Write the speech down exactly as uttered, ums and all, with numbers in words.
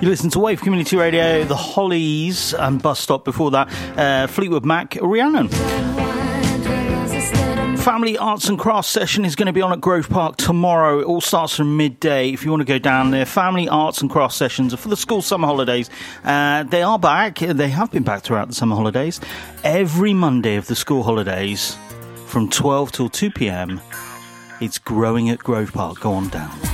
You listen to Wave Community Radio, The Hollies, and Bus Stop before that, uh, Fleetwood Mac, Rhiannon. Family Arts and Crafts session is going to be on at Grove Park tomorrow. It all starts from midday. If you want to go down there, Family Arts and Crafts sessions are for the school summer holidays. Uh, they are back. They have been back throughout the summer holidays. Every Monday of the school holidays from twelve till two p.m. It's growing at Grove Park. Go on down.